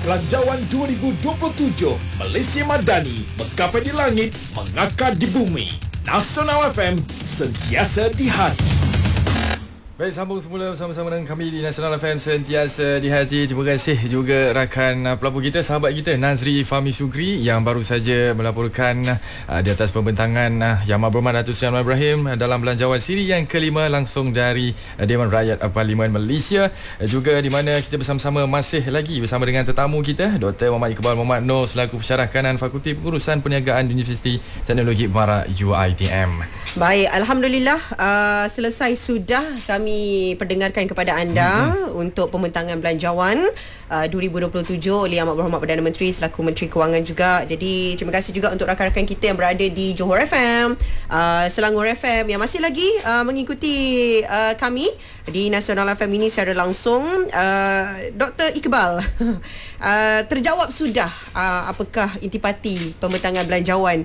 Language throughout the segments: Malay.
Belanjawan 2027 Malaysia Madani, menggapai di langit, mengakar di bumi. Nasional FM, sentiasa di hati. Baik, sambung semula bersama-sama dengan kami di Nasional FM, sentiasa di hati. Terima kasih juga rakan pelapor kita, sahabat kita Nazri Fahmi Sugri yang baru saja melaporkan di atas pembentangan Yang Berhormat Datuk Seri Anwar Ibrahim dalam belanjawan siri yang kelima langsung dari Dewan Rakyat Parlimen Malaysia. Juga di mana kita bersama-sama masih lagi bersama dengan tetamu kita, Dr. Muhammad Iqbal Muhammad Noor selaku Pensyarah Kanan Fakulti Pengurusan Perniagaan Universiti Teknologi Pemarah UiTM. Baik, Alhamdulillah selesai sudah kami perdengarkan kepada anda untuk pembentangan belanjawan 2027 oleh Amat Berhormat Perdana Menteri selaku Menteri Kewangan juga. Jadi terima kasih juga untuk rakan-rakan kita yang berada di Johor FM, Selangor FM yang masih lagi mengikuti kami di Nasional FM ini secara langsung. Dr. Iqbal, terjawab sudah apakah intipati pembentangan belanjawan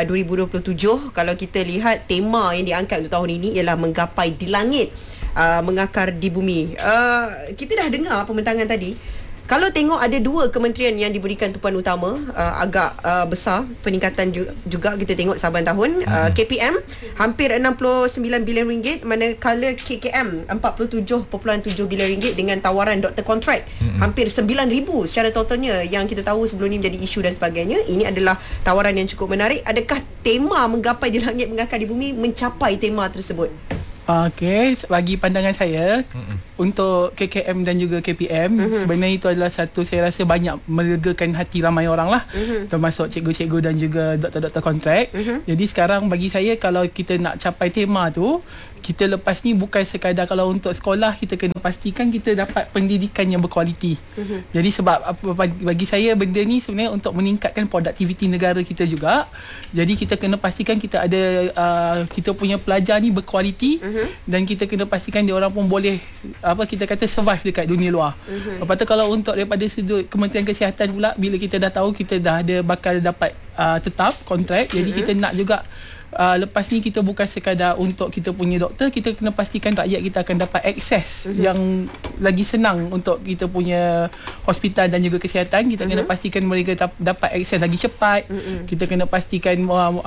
2027? Kalau kita lihat tema yang diangkat untuk tahun ini ialah menggapai di langit, mengakar di bumi. Kita dah dengar pembentangan tadi. Kalau tengok ada dua kementerian yang diberikan tumpuan utama, agak besar peningkatan juga kita tengok saban tahun. KPM hampir 69 bilion ringgit, manakala KKM 47.7 bilion ringgit dengan tawaran doktor kontrak hampir 9,000 secara totalnya, yang kita tahu sebelum ni menjadi isu dan sebagainya. Ini adalah tawaran yang cukup menarik. Adakah tema menggapai di langit, mengakar di bumi mencapai tema tersebut? Okey, bagi pandangan saya untuk KKM dan juga KPM, sebenarnya itu adalah satu, saya rasa banyak melegakan hati ramai orang lah, termasuk cikgu-cikgu dan juga doktor-doktor kontrak. Jadi sekarang bagi saya, kalau kita nak capai tema tu, kita lepas ni bukan sekadar kalau untuk sekolah, kita kena pastikan kita dapat pendidikan yang berkualiti. Jadi sebab bagi saya benda ni sebenarnya untuk meningkatkan produktiviti negara kita juga. Jadi kita kena pastikan kita ada kita punya pelajar ni berkualiti, dan kita kena pastikan dia orang pun boleh kita kata survive dekat dunia luar. Lepas tu kalau untuk daripada sudut Kementerian Kesihatan pula, bila kita dah tahu kita dah ada bakal dapat tetap kontrak, jadi kita nak juga lepas ni kita bukan sekadar untuk kita punya doktor, kita kena pastikan rakyat kita akan dapat akses yang lagi senang untuk kita punya hospital dan juga kesihatan. Kita kena pastikan mereka dapat akses lagi cepat. Kita kena pastikan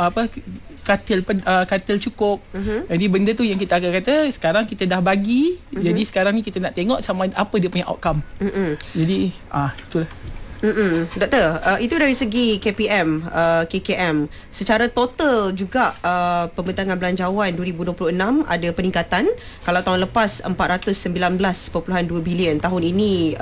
katil cukup. Jadi benda tu yang kita akan kata sekarang kita dah bagi. Jadi sekarang ni kita nak tengok sama apa dia punya outcome. Jadi itulah. Doktor, itu dari segi KPM, KKM. Secara total juga pembentangan belanjawan 2026 ada peningkatan. Kalau tahun lepas 419.2 bilion, tahun ini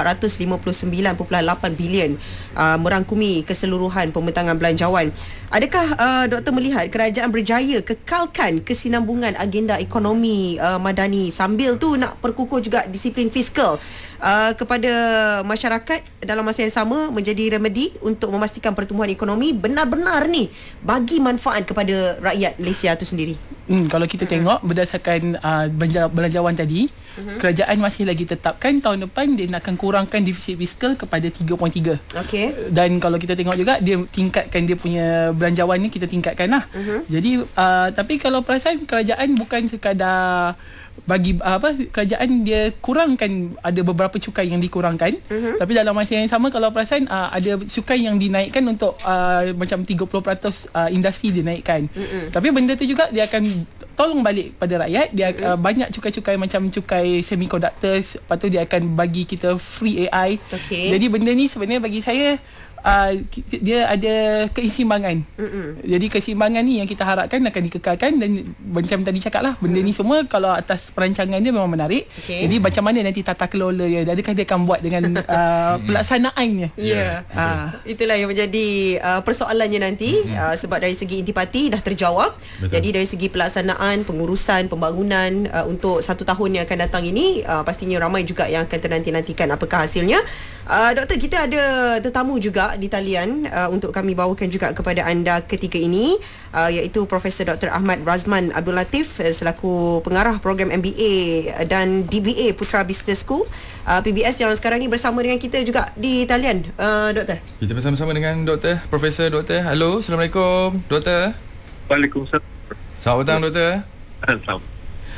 459.8 bilion, merangkumi keseluruhan pembentangan belanjawan. Adakah doktor melihat kerajaan berjaya kekalkan kesinambungan agenda ekonomi madani sambil tu nak perkukuh juga disiplin fiskal kepada masyarakat dalam masa yang sama, menjadi remedi untuk memastikan pertumbuhan ekonomi benar-benar ni bagi manfaat kepada rakyat Malaysia tu sendiri? Kalau kita tengok berdasarkan belanjawan tadi, kerajaan masih lagi tetapkan tahun depan dia nak akan kurangkan defisit fiskal kepada 3.3. Okey. Dan kalau kita tengok juga dia tingkatkan dia punya belanjawan ni, kita tingkatkan lah. Jadi tapi kalau perasan kerajaan bukan sekadar bagi kerajaan dia kurangkan, ada beberapa cukai yang dikurangkan, tapi dalam masa yang sama kalau perasan ada cukai yang dinaikkan untuk macam 30% industri dinaikkan. Tapi benda tu juga dia akan tolong balik pada rakyat. Dia banyak cukai-cukai macam cukai semiconductor, lepas tu dia akan bagi kita free AI. Jadi benda ni sebenarnya bagi saya dia ada keseimbangan. Jadi keseimbangan ni yang kita harapkan akan dikekalkan. Dan macam tadi cakap lah, benda ni semua kalau atas perancangan dia memang menarik. Jadi macam mana nanti tata kelola dia, adakah dia akan buat dengan pelaksanaannya. Itulah yang menjadi persoalannya nanti. Sebab dari segi intipati dah terjawab. Betul. Jadi dari segi pelaksanaan, pengurusan, pembangunan untuk 1 tahun yang akan datang ini, pastinya ramai juga yang akan ternanti-nantikan apakah hasilnya. Doktor, kita ada tetamu juga di talian untuk kami bawakan juga kepada anda ketika ini, iaitu Profesor Dr. Ahmad Razman Abdul Latif selaku pengarah program MBA dan DBA Putra Business School PBS yang sekarang ni bersama dengan kita juga di talian. Doktor, kita bersama-sama dengan Dr. Profesor Dr. Halo, Assalamualaikum Dr. Waalaikumsalam. Selamat petang Dr. Selamat.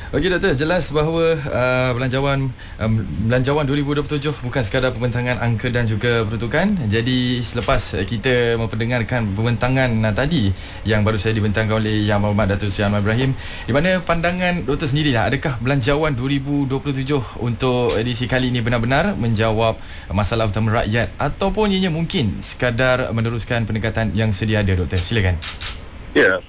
Okey doktor, jelas bahawa belanjawan 2027 bukan sekadar pembentangan angka dan juga peruntukan. Jadi selepas kita memperdengarkan pembentangan tadi yang baru saja dibentangkan oleh Yang Berhormat Datuk Seri Anwar Ibrahim, di mana pandangan doktor sendirilah, adakah belanjawan 2027 untuk edisi kali ini benar-benar menjawab masalah utama rakyat ataupun ianya mungkin sekadar meneruskan pendekatan yang sedia ada, doktor? Silakan. Ya,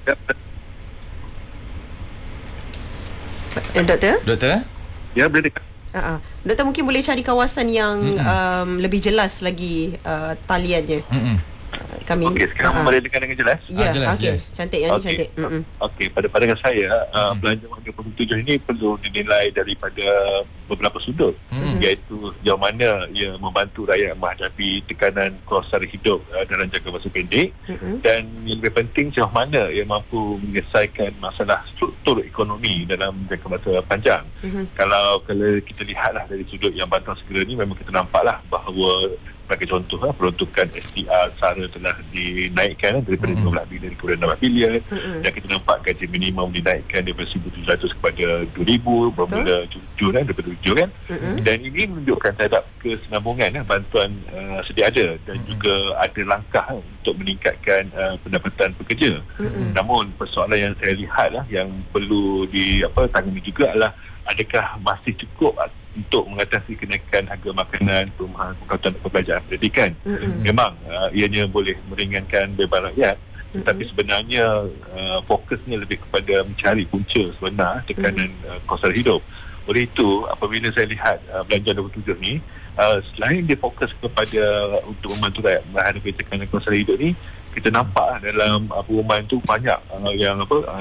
Doktor? Ya, boleh dekat. Doktor mungkin boleh cari kawasan yang lebih jelas lagi taliannya. Kami. Okey, sekarang boleh dengar dengan jelas? Ya, jelas, okey. jelas. Cantik yang ni cantik. Okey, pada pandangan saya, belanjawan 2027 ini perlu dinilai daripada beberapa sudut, iaitu sejauh mana ia membantu rakyat menghadapi tekanan kos sara hidup dalam jangka masa pendek, dan yang lebih penting sejauh mana ia mampu menyelesaikan masalah struktur ekonomi dalam jangka masa panjang. Kalau kita lihatlah dari sudut yang bantuan segera ni, memang kita nampaklah bahawa sebagai contoh, peruntukan STR SARA telah dinaikkan daripada 15 bilion kepada 16 bilion, dan kita nampak gaji minimum dinaikkan daripada 1,700 kepada 2,000 bermula Jun daripada 7 kan. Dan ini menunjukkan terhadap kesinambungan bantuan sedia ada, dan juga ada langkah untuk meningkatkan pendapatan pekerja. Namun persoalan yang saya lihat yang perlu ditangani juga adalah, adakah masih cukup untuk mengatasi kenaikan harga makanan, perumahan, perbelanjaan pendidikan. Memang ianya boleh meringankan beban rakyat, tetapi sebenarnya fokusnya lebih kepada mencari punca sebenar tekanan kos sara hidup. Oleh itu, apabila saya lihat belanjawan 27 ni, selain dia fokus kepada untuk membantu rakyat menghadapi tekanan kos sara hidup ni, kita nampak dalam perumahan tu banyak yang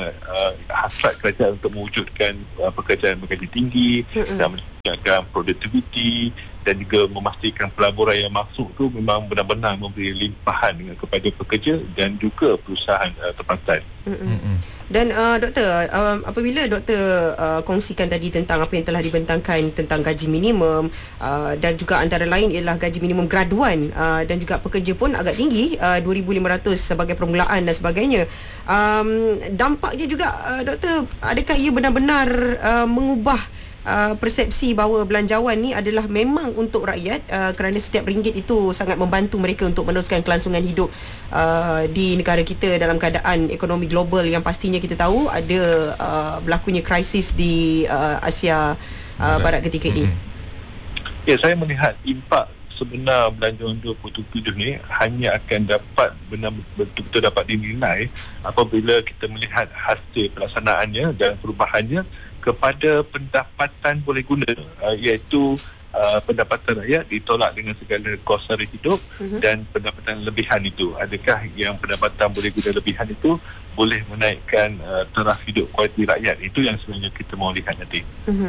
hasrat kerajaan untuk mewujudkan pekerjaan bergaji tinggi dan meningkatkan produktiviti, dan juga memastikan pelaburan yang masuk tu memang benar-benar memberi limpahan kepada pekerja dan juga perusahaan tempatan. Dan doktor, apabila doktor kongsikan tadi tentang apa yang telah dibentangkan tentang gaji minimum, dan juga antara lain ialah gaji minimum graduan, dan juga pekerja pun agak tinggi, 2,500 sebagai permulaan dan sebagainya, dampaknya juga doktor, adakah ia benar-benar mengubah persepsi bahawa belanjawan ni adalah memang untuk rakyat, kerana setiap ringgit itu sangat membantu mereka untuk meneruskan kelangsungan hidup di negara kita dalam keadaan ekonomi global yang pastinya kita tahu ada berlakunya krisis di Asia Barat ketika ini. Ya, saya melihat impak sebenar belanjawan 2027 ni hanya akan dapat betul-betul dapat dinilai apabila kita melihat hasil pelaksanaannya dan perubahannya kepada pendapatan boleh guna, iaitu pendapatan rakyat ditolak dengan segala kos sara hidup, dan pendapatan lebihan itu, adakah yang pendapatan boleh guna lebihan itu boleh menaikkan taraf hidup kualiti rakyat. Itu yang sebenarnya kita mahu lihat nanti.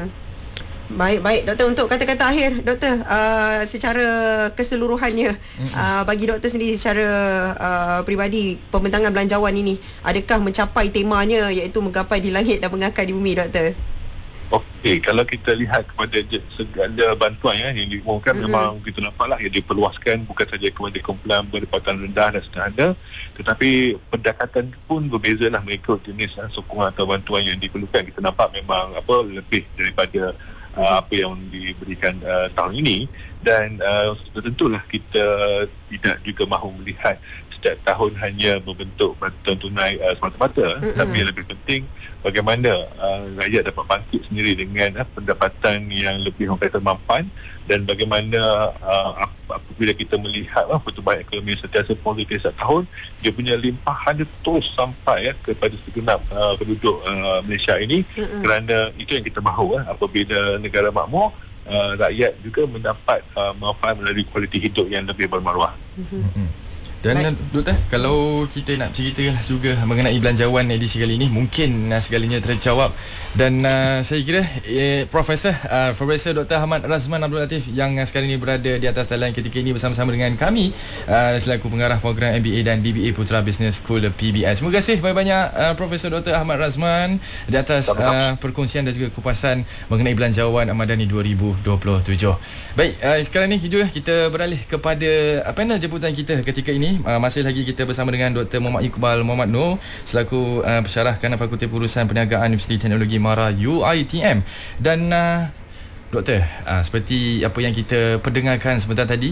Baik doktor, untuk kata-kata akhir doktor, secara keseluruhannya, bagi doktor sendiri secara peribadi, pembentangan belanjawan ini adakah mencapai temanya, iaitu menggapai di langit dan mengakar di bumi, doktor? Okey, kalau kita lihat kepada segala bantuan yang diumumkan, memang kita nampaklah yang diperluaskan bukan saja kepada kumpulan berpendapatan rendah dan sederhana, tetapi pendekatan pun berbezalah mengikut jenis sokongan atau bantuan yang diperlukan. Kita nampak memang lebih daripada apa yang diberikan tahun ini, dan tentulah kita tidak juga mahu melihat setiap tahun hanya membentuk bantuan tunai semata-mata, tapi yang lebih penting bagaimana rakyat dapat bangkit sendiri dengan pendapatan yang lebih mampan, dan bagaimana apabila kita melihat pertumbuhan ekonomi sentiasa positif setiap tahun, dia punya limpahan dia terus sampai kepada segenap penduduk Malaysia ini, kerana itu yang kita mahu apabila negara makmur, rakyat juga mendapat manfaat melalui kualiti hidup yang lebih bermaruah. Dan doktor, kalau kita nak ceritalah juga mengenai belanjawan edisi kali ini, mungkin segalanya terjawab. Dan saya kira Profesor Dr. Ahmad Razman Abdul Latif yang sekarang ini berada di atas talian ketika ini bersama-sama dengan kami selaku pengarah program MBA dan DBA Putra Business School PBS. Terima kasih banyak-banyak Profesor Dr. Ahmad Razman di atas perkongsian dan juga kupasan mengenai belanjawan Madani 2027. Baik, sekarang ni kita beralih kepada panel jemputan kita ketika ini. kami. Masih lagi kita bersama dengan Dr. Muhammad Iqbal Muhammad Noor selaku pensyarah kanan Fakulti Pengurusan Perniagaan Universiti Teknologi MARA UiTM. Dan Doktor, seperti apa yang kita perdengarkan sebentar tadi,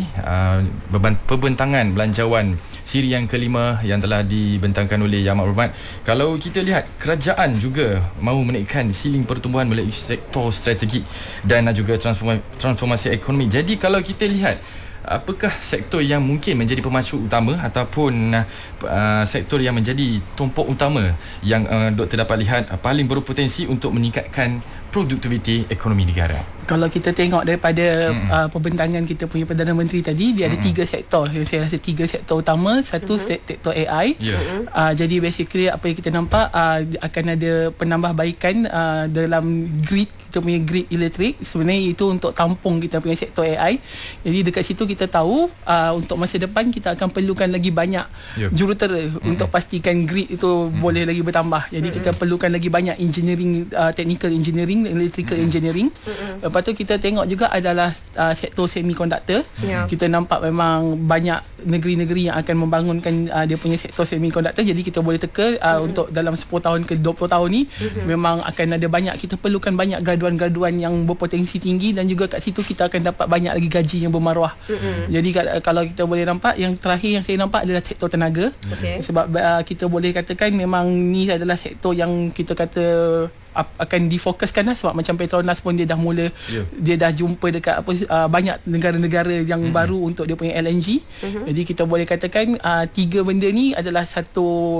perbentangan belanjawan siri yang kelima yang telah dibentangkan oleh Yang Amat Berhormat. Kalau kita lihat, kerajaan juga mahu menaikkan siling pertumbuhan melalui sektor strategik dan juga transformasi ekonomi. Jadi kalau kita lihat, apakah sektor yang mungkin menjadi pemacu utama ataupun sektor yang menjadi tumpuk utama yang Doktor dapat lihat paling berpotensi untuk meningkatkan produktiviti ekonomi negara? Kalau kita tengok daripada pembentangan kita punya Perdana Menteri tadi, dia ada 3 sektor. Saya rasa 3 sektor utama. Satu sektor AI. Jadi basically apa yang kita nampak, akan ada penambahbaikan dalam grid, kita punya grid elektrik. Sebenarnya itu untuk tampung kita punya sektor AI. Jadi dekat situ kita tahu untuk masa depan kita akan perlukan lagi banyak jurutera untuk pastikan grid itu boleh lagi bertambah. Jadi kita perlukan lagi banyak engineering, technical engineering, electrical engineering. Lepas tu kita tengok juga adalah sektor semiconductor. Kita nampak memang banyak negeri-negeri yang akan membangunkan dia punya sektor semiconductor. Jadi kita boleh teka untuk dalam 10 tahun ke 20 tahun ni memang akan ada banyak, kita perlukan banyak graduan-graduan yang berpotensi tinggi, dan juga kat situ kita akan dapat banyak lagi gaji yang bermaruah. Jadi kalau kita boleh nampak, yang terakhir yang saya nampak adalah sektor tenaga. Sebab kita boleh katakan memang ni adalah sektor yang kita kata akan difokuskan lah, sebab macam Petronas pun dia dah mula, dia dah jumpa dekat banyak negara-negara yang baru untuk dia punya LNG. Jadi kita boleh katakan 3 benda ni adalah 3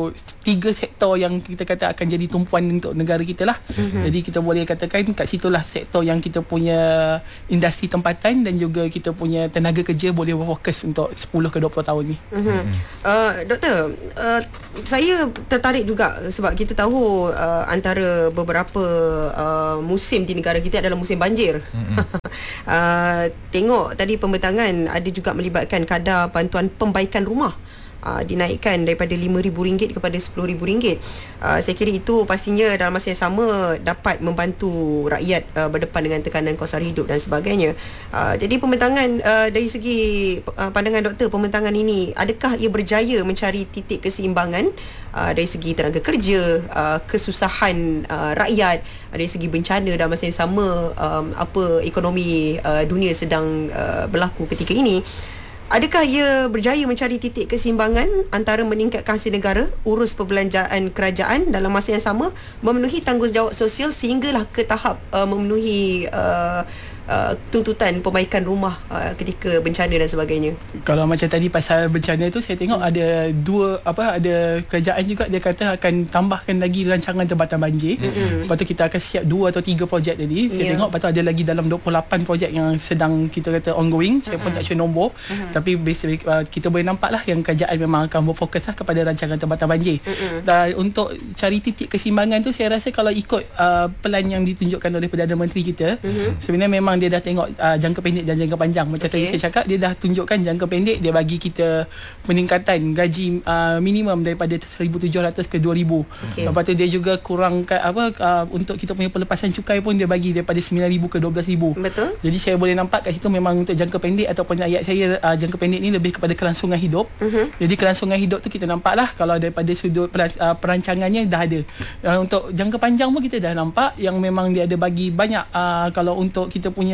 sektor yang kita kata akan jadi tumpuan untuk negara kita lah. Jadi kita boleh katakan kat situlah sektor yang kita punya industri tempatan dan juga kita punya tenaga kerja boleh berfokus untuk 10 ke 20 tahun ni. Doktor, saya tertarik juga sebab kita tahu antara beberapa musim di negara kita adalah musim banjir. Tengok tadi pembentangan ada juga melibatkan kadar bantuan pembaikan rumah, dinaikkan daripada RM5,000 kepada RM10,000. Saya kira itu pastinya dalam masa yang sama dapat membantu rakyat berdepan dengan tekanan kos sara hidup dan sebagainya. Jadi pembentangan dari segi pandangan doktor, pembentangan ini adakah ia berjaya mencari titik keseimbangan dari segi tenaga kerja, kesusahan rakyat, dari segi bencana dan masa yang sama apa ekonomi dunia sedang berlaku ketika ini? Adakah ia berjaya mencari titik keseimbangan antara meningkatkan hasil negara, urus perbelanjaan kerajaan dalam masa yang sama, memenuhi tanggungjawab sosial sehinggalah ke tahap memenuhi tuntutan perbaikan rumah ketika bencana dan sebagainya? Kalau macam tadi pasal bencana tu, saya tengok ada ada kerajaan juga dia kata akan tambahkan lagi rancangan tempatan banjir. Lepas tu kita akan siap 2 atau 3 projek tadi. Saya tengok lepas tu ada lagi dalam 28 projek yang sedang kita kata ongoing. Saya pun tak sure nombor, tapi kita boleh nampak lah yang kerajaan memang akan berfokus lah kepada rancangan tempatan banjir. Dan untuk cari titik keseimbangan tu, saya rasa kalau ikut pelan yang ditunjukkan oleh Perdana Menteri kita, sebenarnya memang dia dah tengok jangka pendek dan jangka panjang. Macam tadi saya cakap, dia dah tunjukkan jangka pendek dia bagi kita peningkatan gaji minimum daripada 1,700 ke 2,000. Lepas tu dia juga kurangkan untuk kita punya pelepasan cukai pun dia bagi daripada 9,000 ke 12,000. Betul. Jadi saya boleh nampak kat situ memang untuk jangka pendek ataupun ayat saya jangka pendek ni lebih kepada kelangsungan hidup. Jadi kelangsungan hidup tu kita nampak lah kalau daripada sudut perancangannya dah ada. Untuk jangka panjang pun kita dah nampak yang memang dia ada bagi banyak kalau untuk kita punya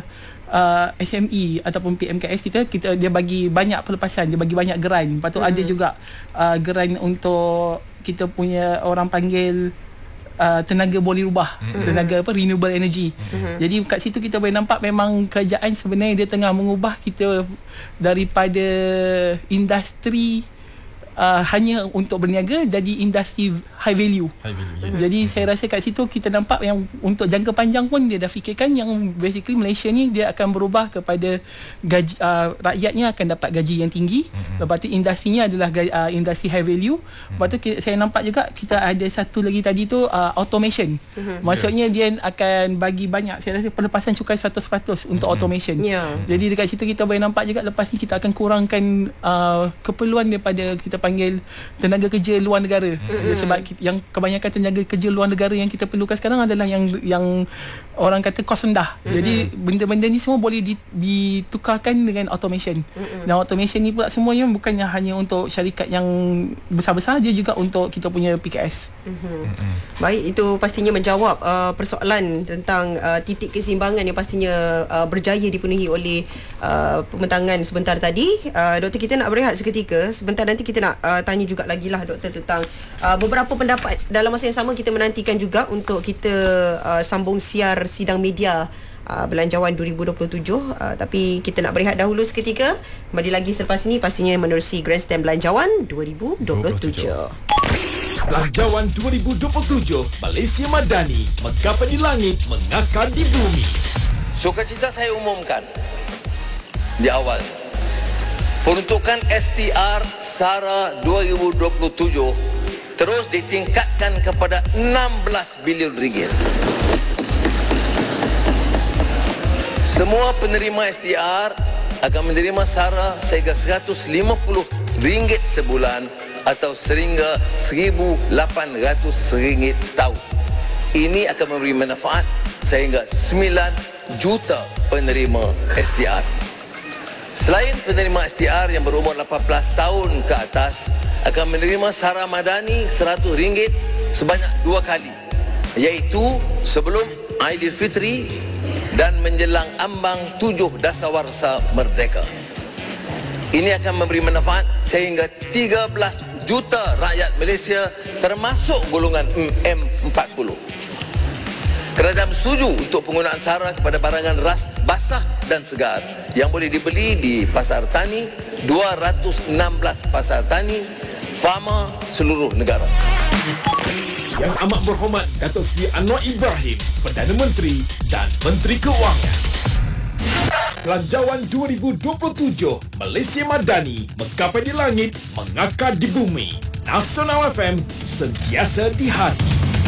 SME ataupun PMKS kita dia bagi banyak pelepasan, dia bagi banyak geran. Lepas tu ada juga geran untuk kita punya orang panggil tenaga boleh rubah, tenaga renewable energy. Jadi kat situ kita boleh nampak memang kerajaan sebenarnya dia tengah mengubah kita daripada industri hanya untuk berniaga jadi industri high value. Jadi saya rasa kat situ kita nampak yang untuk jangka panjang pun dia dah fikirkan yang basically Malaysia ni dia akan berubah kepada gaji, rakyatnya akan dapat gaji yang tinggi. Lepas tu industrinya adalah industri high value. Lepas tu saya nampak juga kita ada satu lagi tadi tu automation. Maksudnya dia akan bagi banyak, saya rasa pelepasan cukai 100% untuk automation. Jadi dekat situ kita boleh nampak juga lepas ni kita akan kurangkan keperluan daripada kita panggil tenaga kerja luar negara. Sebab yang kebanyakan tenaga kerja luar negara yang kita perlukan sekarang adalah yang orang kata kos rendah. Jadi benda-benda ni semua boleh ditukarkan dengan automation. Dan automation ni pula semuanya bukannya hanya untuk syarikat yang besar-besar, dia juga untuk kita punya PKS. Baik, itu pastinya menjawab persoalan tentang titik keseimbangan yang pastinya berjaya dipenuhi oleh pembentangan sebentar tadi. Doktor, kita nak berehat seketika. Sebentar nanti kita nak tanya juga lagi lah doktor tentang beberapa pendapat. Dalam masa yang sama kita menantikan juga untuk kita sambung siar sidang media Belanjawan 2027, tapi kita nak berehat dahulu seketika. Kembali lagi selepas ini pastinya menerusi Grandstand Belanjawan 2027. Belanjawan 2027 Malaysia Madani, menggapai di langit, mengakar di bumi. Sukacita saya umumkan di awal, peruntukan STR SARA 2027 terus ditingkatkan kepada 16 bilion ringgit. Semua penerima STR akan menerima SARA sehingga RM150 sebulan atau sehingga RM1,800 setahun. Ini akan memberi manfaat sehingga 9 juta penerima STR. Selain penerima STR yang berumur 18 tahun ke atas akan menerima SARA Madani RM100 sebanyak 2 kali, iaitu sebelum Aidilfitri dan menjelang ambang 7 Dasawarsa Merdeka. Ini akan memberi manfaat sehingga 13 juta rakyat Malaysia termasuk golongan M40. Kerajaan bersetuju untuk penggunaan SARA kepada barangan ras basah dan segar yang boleh dibeli di pasar tani, 216 pasar tani, farma seluruh negara. Yang amat berhormat Datuk Seri Anwar Ibrahim, Perdana Menteri dan Menteri Keuangan. Belanjawan 2027 Malaysia Madani, menggapai di langit, mengakar di bumi. Nasional FM, sentiasa di hati.